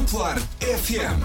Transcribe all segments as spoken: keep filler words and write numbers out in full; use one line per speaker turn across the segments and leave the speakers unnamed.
Popular F M.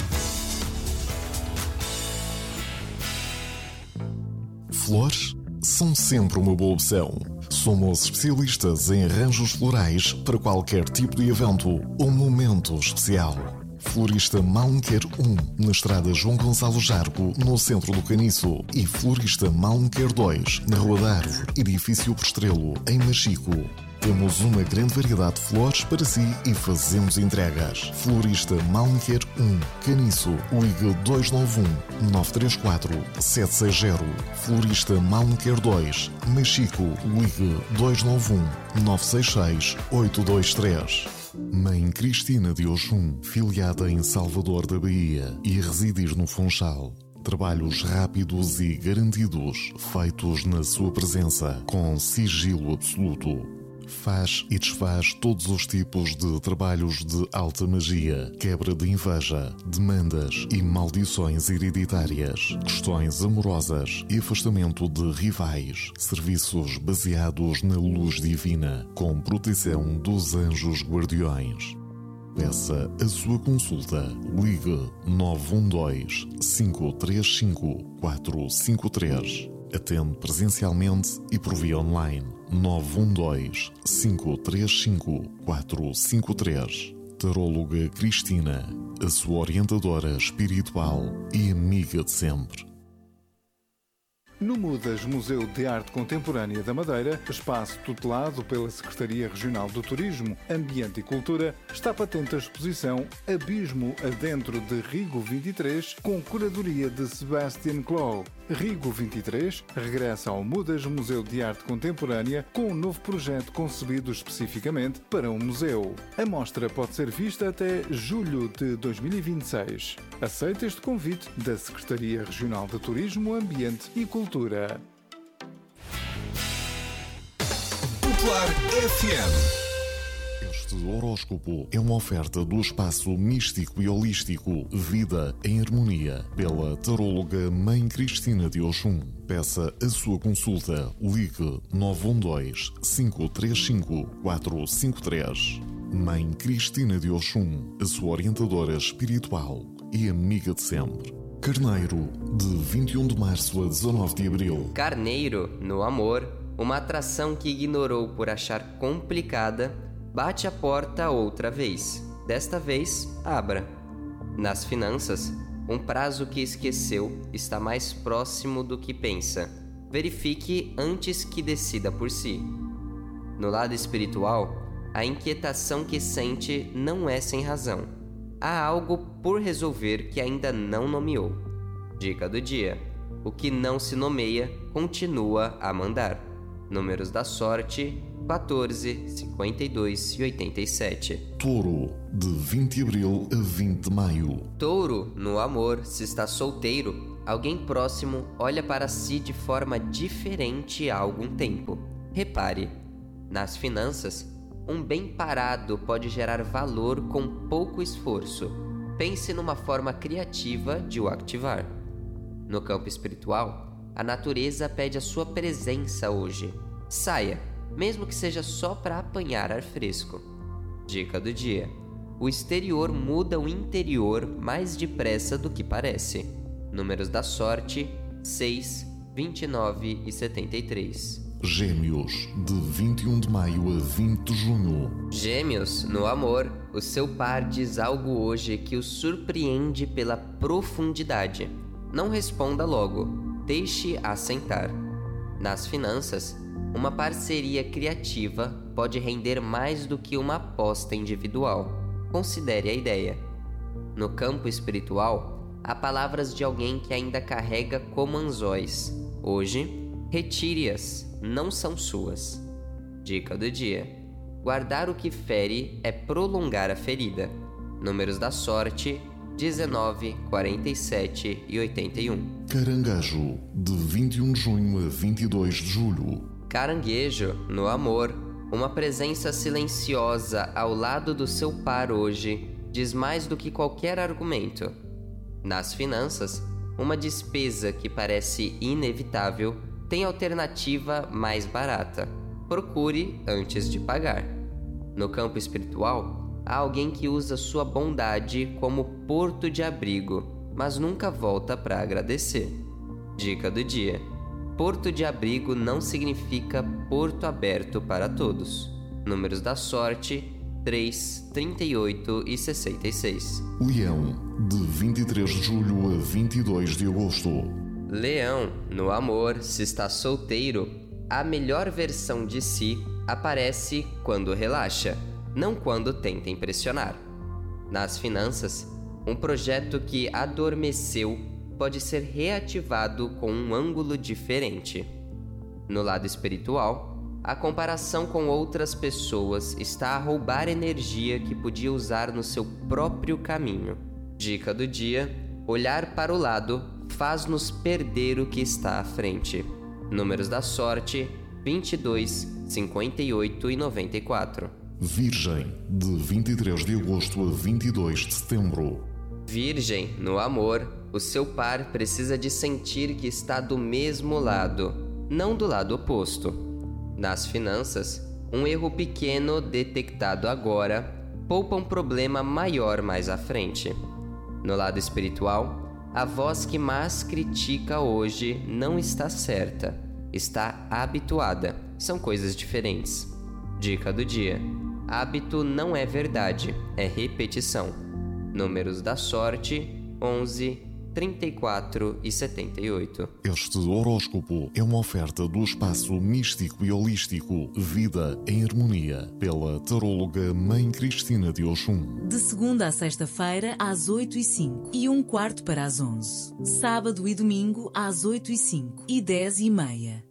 Flores são sempre uma boa opção. Somos especialistas em arranjos florais para qualquer tipo de evento ou momento especial. Florista Malmequer um, na estrada João Gonçalo Jargo, no centro do Caniço. E Florista Malmequer dois, na Rua da Árvore, edifício Prestrelo, em Machico. Temos uma grande variedade de flores para si e fazemos entregas. Florista Malmequer um, Caniço, ligue dois nove um, nove três quatro, sete seis zero. Florista Malmequer dois, Machico, ligue dois nove um, nove seis seis, oito dois três. Mãe Cristina de Oxum, filiada em Salvador da Bahia e a residir no Funchal. Trabalhos rápidos e garantidos, feitos na sua presença, com sigilo absoluto. Faz e desfaz todos os tipos de trabalhos de alta magia, quebra de inveja, demandas e maldições hereditárias, questões amorosas e afastamento de rivais, serviços baseados na luz divina, com proteção dos anjos guardiões. Peça a sua consulta. Ligue nove um dois, cinco três cinco, quatro cinco três. Atende presencialmente e por via online. nove um dois, cinco três cinco, quatro cinco três. Taróloga Cristina, a sua orientadora espiritual e amiga de sempre.
No Mudas Museu de Arte Contemporânea da Madeira, espaço tutelado pela Secretaria Regional do Turismo, Ambiente e Cultura, está patente a exposição Abismo Adentro de Rigo vinte e três, com curadoria de Sebastian Clow. Rigo vinte e três regressa ao Mudas Museu de Arte Contemporânea com um novo projeto concebido especificamente para um museu. A mostra pode ser vista até julho de dois mil e vinte e seis. Aceita este convite da Secretaria Regional de Turismo, Ambiente e Cultura.
Popular F M.
Este horóscopo é uma oferta do espaço místico e holístico Vida em Harmonia, pela taróloga Mãe Cristina de Oxum. Peça a sua consulta. Ligue nove um dois, cinco três cinco, quatro cinco três. Mãe Cristina de Oxum, a sua orientadora espiritual e amiga de sempre. Carneiro, de vinte e um de março a dezanove de abril.
Carneiro, no amor, uma atração que ignorou por achar complicada, bate a porta outra vez. Desta vez, abra. Nas finanças, um prazo que esqueceu está mais próximo do que pensa. Verifique antes que decida por si. No lado espiritual, a inquietação que sente não é sem razão. Há algo por resolver que ainda não nomeou. Dica do dia: o que não se nomeia continua a mandar. Números da sorte: quatorze, cinquenta e dois e oitenta e sete.
Touro, de vinte de abril a vinte de maio.
Touro, no amor, se está solteiro, alguém próximo olha para si de forma diferente há algum tempo. Repare, nas finanças, um bem parado pode gerar valor com pouco esforço. Pense numa forma criativa de o ativar. No campo espiritual, a natureza pede a sua presença hoje. Saia, mesmo que seja só para apanhar ar fresco. Dica do dia: o exterior muda o interior mais depressa do que parece. Números da sorte: seis, vinte e nove e setenta e três.
Gêmeos, de vinte e um de maio a vinte de junho.
Gêmeos, no amor, o seu par diz algo hoje que o surpreende pela profundidade. Não responda logo, deixe assentar. Nas finanças, uma parceria criativa pode render mais do que uma aposta individual. Considere a ideia. No campo espiritual, há palavras de alguém que ainda carrega como anzóis. Hoje, retire-as, não são suas. Dica do dia: guardar o que fere é prolongar a ferida. Números da sorte: dezenove, quarenta e sete e oitenta e um.
Caranguejo, de vinte e um de junho a vinte e dois de julho.
Caranguejo, no amor, uma presença silenciosa ao lado do seu par hoje diz mais do que qualquer argumento. Nas finanças, uma despesa que parece inevitável tem alternativa mais barata. Procure antes de pagar. No campo espiritual, há alguém que usa sua bondade como porto de abrigo, mas nunca volta para agradecer. Dica do dia: porto de abrigo não significa porto aberto para todos. Números da sorte: três, trinta e oito e sessenta e seis.
Leão, de vinte e três de julho a vinte e dois de agosto.
Leão, no amor, se está solteiro, a melhor versão de si aparece quando relaxa, não quando tenta impressionar. Nas finanças, um projeto que adormeceu pode ser reativado com um ângulo diferente. No lado espiritual, a comparação com outras pessoas está a roubar energia que podia usar no seu próprio caminho. Dica do dia: olhar para o lado faz-nos perder o que está à frente. Números da sorte: vinte e dois, cinquenta e oito e noventa e quatro.
Virgem, de vinte e três de agosto a vinte e dois de setembro.
Virgem, no amor, o seu par precisa de sentir que está do mesmo lado, não do lado oposto. Nas finanças, um erro pequeno detectado agora poupa um problema maior mais à frente. No lado espiritual, a voz que mais critica hoje não está certa, está habituada. São coisas diferentes. Dica do dia: hábito não é verdade, é repetição. Números da sorte: onze, trinta e quatro e setenta e oito.
Este horóscopo é uma oferta do espaço místico e holístico Vida em Harmonia, pela taróloga Mãe Cristina de Oxum.
De segunda a sexta-feira, às oito e cinco e um quarto para as onze. Sábado e domingo, às oito e cinco e dez e meia.